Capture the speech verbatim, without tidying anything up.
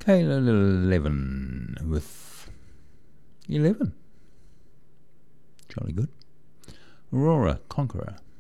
Kayla eleven with eleven. Jolly good. Aurora Conqueror